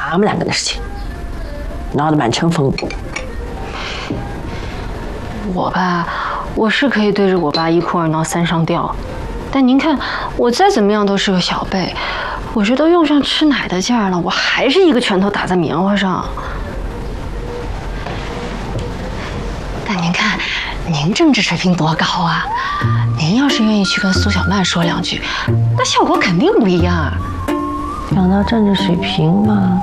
他们两个的事情，闹得满城风雨。 我吧，我是可以对着我爸一哭二闹三上吊，但您看我再怎么样都是个小辈，我这都用上吃奶的劲儿了，我还是一个拳头打在棉花上。但您看，您政治水平多高啊！您要是愿意去跟苏小曼说两句，那效果肯定不一样啊。 讲到政治水平嘛，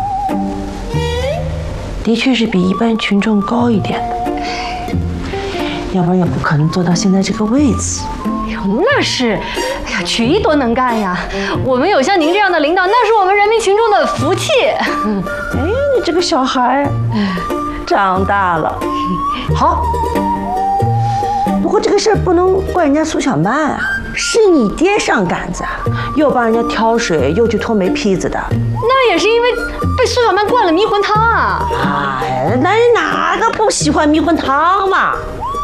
的确是比一般群众高一点的，要不然也不可能做到现在这个位置。 哟，那是，哎呀，曲艺多能干呀！我们有像您这样的领导，那是我们人民群众的福气。 哎，你这个小孩长大了。好，不过这个事儿不能怪人家苏小曼啊，是你爹上杆子啊，又帮人家挑水，又去脱煤坯子的。 那也是因为被苏小曼灌了迷魂汤啊！ 哎，男人哪个不喜欢迷魂汤嘛？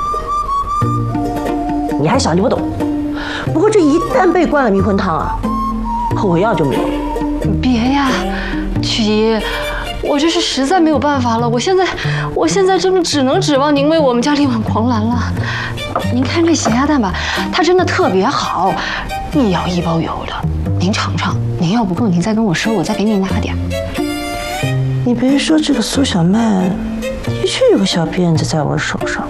你还小，你不懂。不过这一旦被灌了迷魂汤啊，后悔药就没有了。 别呀，曲姨。我这是实在没有办法了，我现在真的只能指望您为我们家力挽狂澜了。您看这咸鸭蛋吧，它真的特别好，一咬一包油的。您尝尝，您要不够您再跟我说，我再给你拿点。 你别说，这个苏小曼的确有个小辫子在我手上，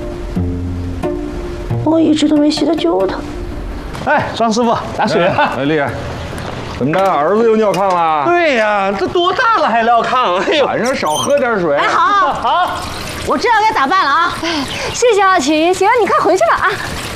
我一直都没稀得揪她。 哎，张师傅，拿水。 哎，厉害。怎么着，儿子又尿炕了？ 对呀，这多大了还尿炕？哎呦， 晚上少喝点水。 哎，好，我这样该打扮了啊！ 谢谢啊，曲姨，行，你快回去吧啊。